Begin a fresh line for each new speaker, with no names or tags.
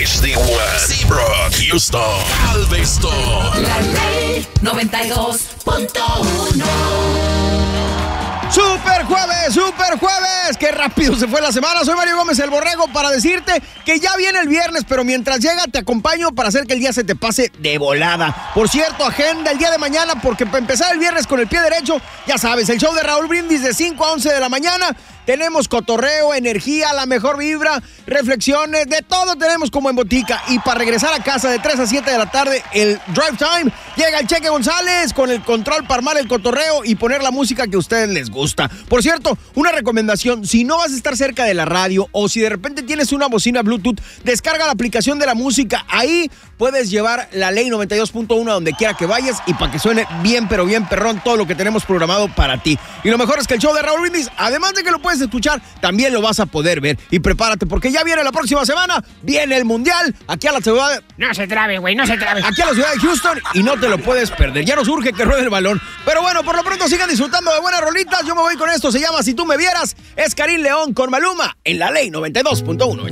HD1, Seabrook, Houston, Galveston.
La Ley 92.1.
¡Super jueves! ¡Qué rápido se fue la semana! Soy Mario Gómez, el Borrego, para decirte que ya viene el viernes, pero mientras llega te acompaño para hacer que el día se te pase de volada. Por cierto, agenda el día de mañana, porque para empezar el viernes con el pie derecho, ya sabes, el show de Raúl Brindis de 5 a 11 de la mañana. Tenemos cotorreo, energía, la mejor vibra, reflexiones, de todo tenemos como en botica. Y para regresar a casa de 3 a 7 de la tarde, el Drive Time, llega el Cheque González con el control para armar el cotorreo y poner la música que a ustedes les gusta. Por cierto, una recomendación, si no vas a estar cerca de la radio o si de repente tienes una bocina Bluetooth, descarga la aplicación de la música. Ahí puedes llevar la Ley 92.1 a donde quiera que vayas y para que suene bien, pero bien perrón todo lo que tenemos programado para ti. Y lo mejor es que el show de Raúl Brindis, además de que lo puedes escuchar, también lo vas a poder ver. Y prepárate, porque ya viene la próxima semana, viene el Mundial, aquí a la ciudad...
No se trabe, güey, no se trabe.
Aquí a la ciudad de Houston, y no te lo puedes perder. Ya nos urge que ruede el balón. Pero bueno, por lo pronto sigan disfrutando de buenas rolitas. Yo me voy con esto, se llama Si Tú Me Vieras. Es Karim León con Maluma en la Ley 92.1.